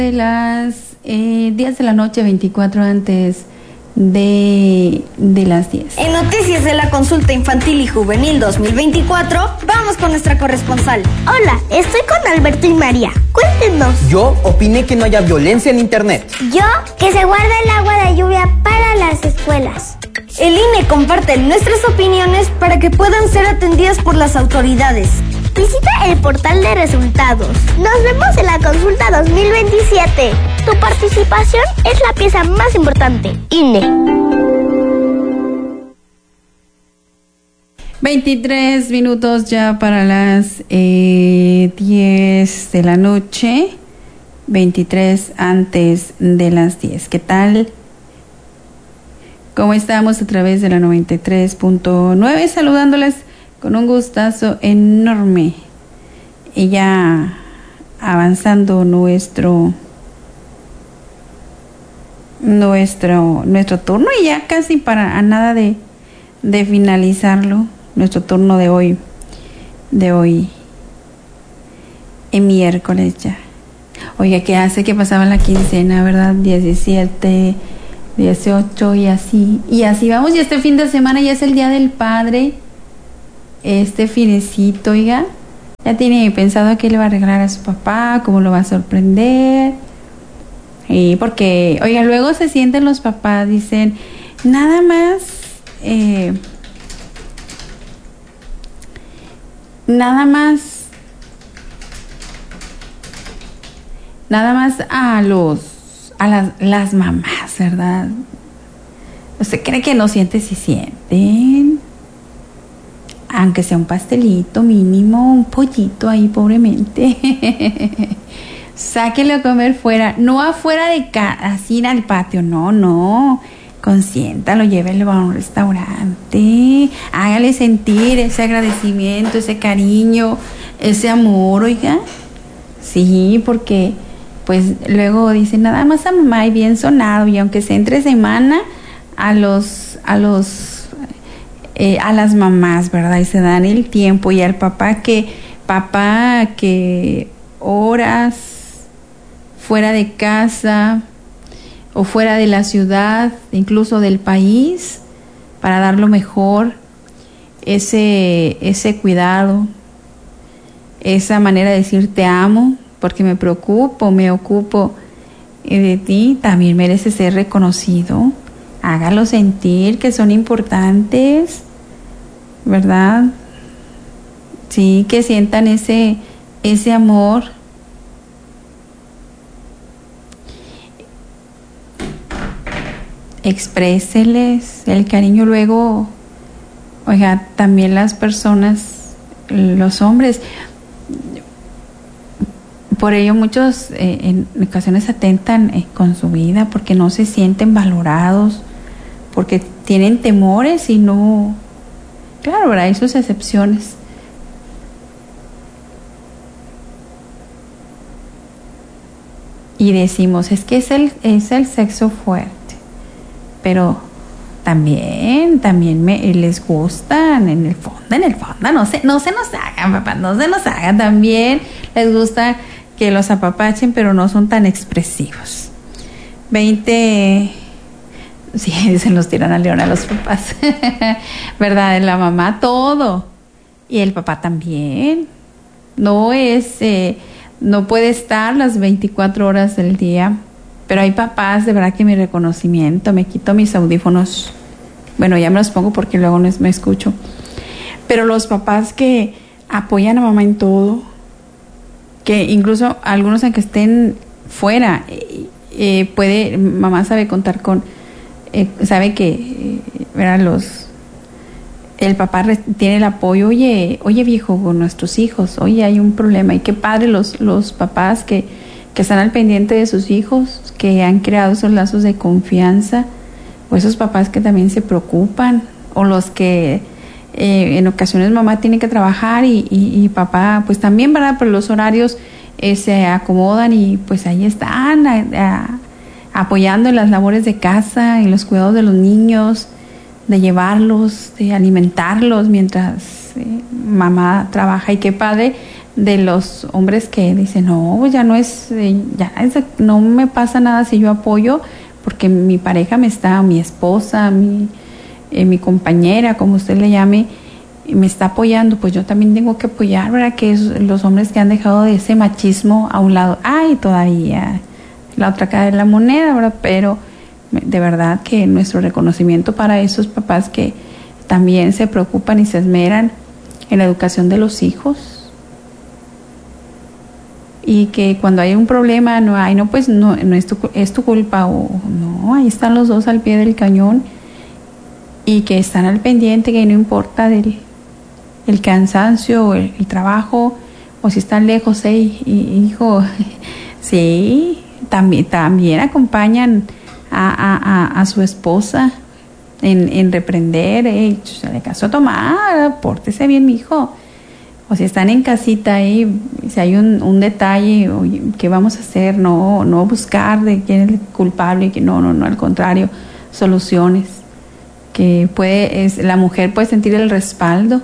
De las 10 de la noche, 24 antes de las 10. En noticias de la consulta infantil y juvenil 2024, vamos con nuestra corresponsal. Hola, estoy con Alberto y María. Cuéntenos. Yo opiné que no haya violencia en internet. Yo, que se guarde el agua de lluvia para las escuelas. El INE comparte nuestras opiniones para que puedan ser atendidas por las autoridades. Visita el portal de resultados. Nos vemos en la consulta 2027. Tu participación es la pieza más importante. INE. 23 minutos ya para las 10 de la noche. 23 antes de las 10. ¿Qué tal? ¿Cómo estamos? A través de la 93.9, saludándoles con un gustazo enorme. Y ya avanzando nuestro turno, y ya casi para a nada de finalizarlo, nuestro turno de hoy en miércoles ya. Oiga, ¿qué hace que pasaba la quincena, verdad? 17, 18 y así vamos. Y este fin de semana ya es el Día del Padre. Este finecito, oiga, ya tiene pensado qué le va a regalar a su papá, cómo lo va a sorprender. Y porque, oiga, luego se sienten los papás, dicen, nada más a las mamás, ¿verdad? ¿Usted cree que no siente si sienten? Aunque sea un pastelito mínimo, un pollito ahí pobremente. Sáquelo a comer fuera, no afuera de casa, así al patio, no. Consiéntalo, llévelo a un restaurante, hágale sentir ese agradecimiento, ese cariño, ese amor, oiga. Sí, porque pues luego dicen nada más a mamá y bien sonado, y aunque sea entre semana, a las mamás, ¿verdad? Y se dan el tiempo, y al papá que horas fuera de casa o fuera de la ciudad, incluso del país, para dar lo mejor, ese cuidado, esa manera de decir te amo, porque me ocupo de ti, también merece ser reconocido. Hágalo sentir que son importantes, ¿verdad? Sí, que sientan ese amor. Expréseles el cariño. Luego, oiga, también las personas, los hombres, por ello muchos en ocasiones atentan con su vida porque no se sienten valorados, porque tienen temores y no, claro, ¿verdad? Hay sus excepciones. Y decimos, es que es el sexo fuerte, pero también les gustan en el fondo, no se nos hagan, papá, no se nos hagan, también les gusta que los apapachen, pero no son tan expresivos. 20, sí, se los tiran a león a los papás, ¿verdad? La mamá todo, y el papá también. No puede estar las 24 horas del día, pero hay papás, de verdad que mi reconocimiento, me quito mis audífonos, bueno, ya me los pongo porque luego no me escucho, pero los papás que apoyan a mamá en todo, que incluso algunos aunque estén fuera, mamá sabe contar con, sabe que, el papá tiene el apoyo, oye viejo, con nuestros hijos, oye, hay un problema, y qué padre los papás que están al pendiente de sus hijos, que han creado esos lazos de confianza, o esos papás que también se preocupan, o los que en ocasiones mamá tiene que trabajar y papá pues también, ¿verdad? Pero los horarios se acomodan y pues ahí están apoyando en las labores de casa, en los cuidados de los niños, de llevarlos, de alimentarlos mientras mamá trabaja. Y qué padre de los hombres que dicen, no, ya no no me pasa nada si yo apoyo, porque mi pareja mi esposa, mi compañera, como usted le llame, me está apoyando, pues yo también tengo que apoyar, ¿verdad? Que los hombres que han dejado de ese machismo a un lado, todavía la otra cara de la moneda, ¿verdad? Pero de verdad que nuestro reconocimiento para esos papás que también se preocupan y se esmeran en la educación de los hijos, y que cuando hay un problema es tu culpa, o no, ahí están los dos al pie del cañón, y que están al pendiente, que no importa el cansancio o el trabajo, o si están lejos, hijo, sí, también acompañan a su esposa en reprender, se le casó a tomar, pórtese bien, mi hijo. O si están en casita ahí, si hay un detalle, ¿qué vamos a hacer? No buscar de quién es el culpable, que no, al contrario, soluciones. Que la mujer puede sentir el respaldo.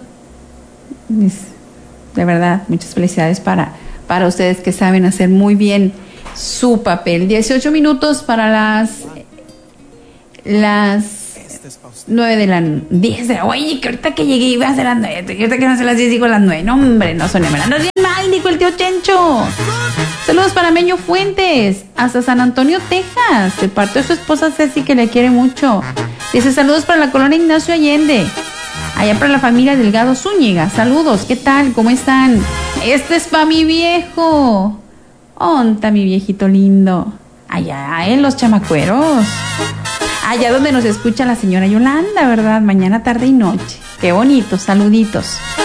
De verdad, muchas felicidades para ustedes que saben hacer muy bien su papel. 18 minutos para las 9 de la 10 de la... Oye, que ahorita que llegué iba a ser las 9, y ahorita que no se las 10 digo las 9. No, hombre, no son bien mal, dijo el tío Chencho. Saludos para Meño Fuentes, hasta San Antonio, Texas, de parte de su esposa Ceci, que le quiere mucho. Dice, saludos para la colonia Ignacio Allende, allá para la familia Delgado Zúñiga. Saludos, ¿qué tal? ¿Cómo están? Este es para mi viejo. Onta, mi viejito lindo. Allá en Los Chamacueros. Allá donde nos escucha la señora Yolanda, ¿verdad? Mañana, tarde y noche. Qué bonito, saluditos.